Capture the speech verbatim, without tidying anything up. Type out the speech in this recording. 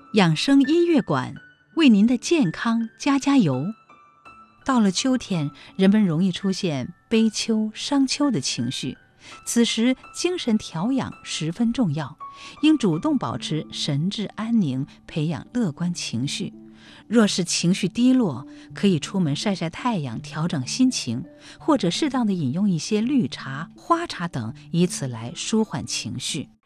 养生音乐馆为您的健康加加油。到了秋天，人们容易出现悲秋、伤秋的情绪，此时精神调养十分重要，应主动保持神志安宁，培养乐观情绪。若是情绪低落，可以出门晒晒太阳，调整心情，或者适当的饮用一些绿茶、花茶等，以此来舒缓情绪。